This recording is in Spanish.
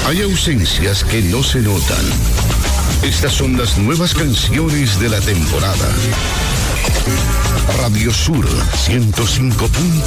Hay ausencias que no se notan. Estas son las nuevas canciones de la temporada. Radio Sur 105.